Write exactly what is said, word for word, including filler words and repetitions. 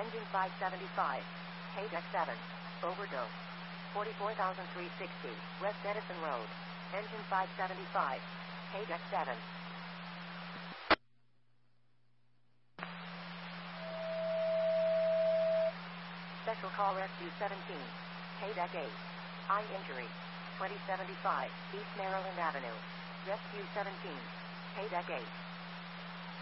Engine five seventy-five. K deck seven. Overdose. forty-four thousand three hundred sixty. West Edison Road. Engine five seventy-five. K deck seven. Special Call Rescue seventeen. K deck eight. Eye injury. twenty seventy-five. East Maryland Avenue. Rescue seventeen. K deck eight.